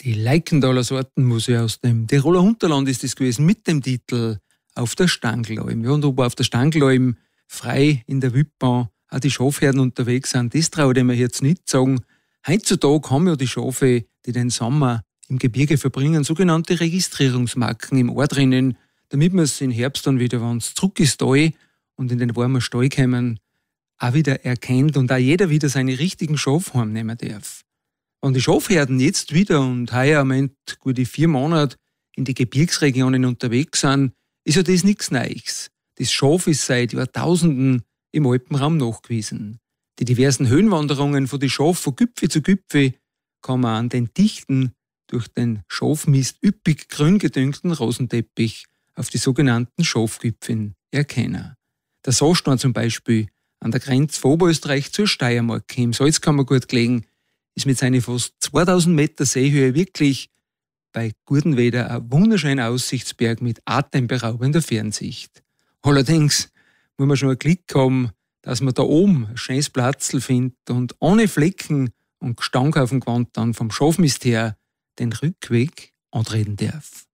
Die Leichendaler Sortenmusik aus dem Tiroler Unterland ist das gewesen mit dem Titel Auf der Stangelalm. Ja, und ob auf der Stangelalm frei in der Wildbahn auch die Schafherden unterwegs sind, das traue ich mir jetzt nicht sagen. Heutzutage haben ja die Schafe, die den Sommer im Gebirge verbringen, sogenannte Registrierungsmarken im Ohr drinnen, damit man es im Herbst dann wieder, wenn es zurück ist, da und in den warmen Stall kommen, auch wieder erkennt und auch jeder wieder seine richtigen Schafe heimnehmen darf. Wenn die Schafherden jetzt wieder und heuer am Ende gute 4 Monate in die Gebirgsregionen unterwegs sind, ist ja das nichts Neues. Das Schaf ist seit Jahrtausenden im Alpenraum nachgewiesen. Die diversen Höhenwanderungen von den Schaf von Gipfel zu Gipfel kann man an den dichten, durch den Schafmist üppig grün gedüngten Rosenteppich auf die sogenannten Schafgipfeln erkennen. Der Saarstein zum Beispiel an der Grenze von Oberösterreich zur Steiermark im Salzkammergut gelegen, ist mit seinen fast 2000 Meter Seehöhe wirklich bei gutem Wetter ein wunderschöner Aussichtsberg mit atemberaubender Fernsicht. Allerdings muss man schon ein Glück haben, dass man da oben ein schönes Platzl findet und ohne Flecken und Gestank auf dem Gewand dann vom Schafmist her den Rückweg antreten darf.